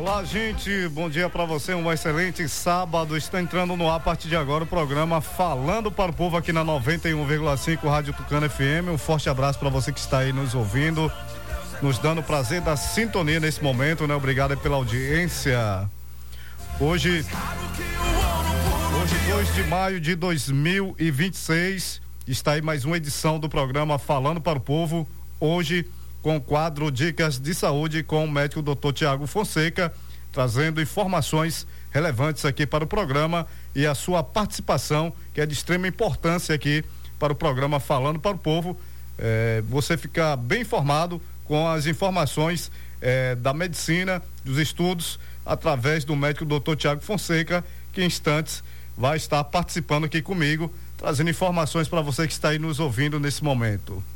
Olá, gente, bom dia para você, um excelente sábado. Está entrando no ar a partir de agora o programa Falando para o Povo aqui na 91,5 Rádio Tucano FM. Um forte abraço para você que está aí nos ouvindo, nos dando o prazer da sintonia nesse momento, né? Obrigado pela audiência. Hoje 2 de maio de 2026, está aí mais uma edição do programa Falando para o Povo. Hoje com o quadro Dicas de Saúde com o médico Dr. Tiago Fonseca, trazendo informações relevantes aqui para o programa e a sua participação, que é de extrema importância aqui para o programa Falando para o Povo. Você fica bem informado com as informações da medicina, dos estudos, através do médico Dr. Tiago Fonseca, que em instantes vai estar participando aqui comigo, trazendo informações para você que está aí nos ouvindo nesse momento.